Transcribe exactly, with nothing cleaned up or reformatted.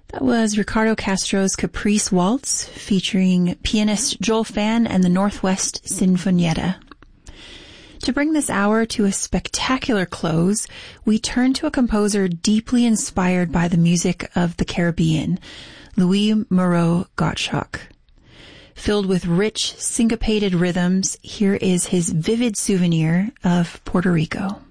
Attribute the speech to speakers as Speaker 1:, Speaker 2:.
Speaker 1: That was Ricardo Castro's Caprice Waltz, featuring pianist Joel Phan and the Northwest Sinfonietta. To bring this hour to a spectacular close, we turn to a composer deeply inspired by the music of the Caribbean, Louis Moreau Gottschalk. Filled with rich, syncopated rhythms, here is his vivid souvenir of Puerto Rico.